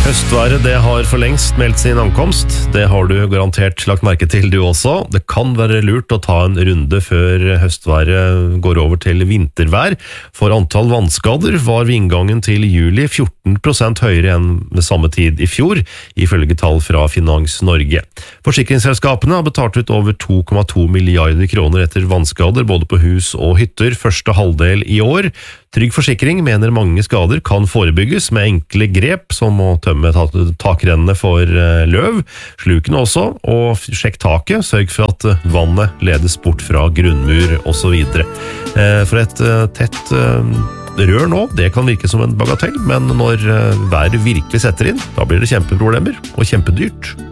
Høstværet det har for lengst meldt sin ankomst. Det har du garantert lagt merke til du også. Det kan være lurt å ta en runde før høstværet går over til vintervær. For antall vannskader var ved inngangen til juli 14% høyere enn ved samme tid i fjor, ifølge tall fra Finans Norge. Forsikringsselskapene har betalt ut over 2,2 milliarder kroner etter vannskader både på hus og hytter første halvdel i år. Trygg Forsikring mener mange skader kan forebygges med enkle grep som å tømme takrennene for løv, slukene også, og sjekk taket, sørg for at vannet ledes bort fra grunnmur og så videre. For et tett rør nå, det kan virke som en bagatell, men når været virkelig setter inn, da blir det kjempeproblemer og kjempedyrt.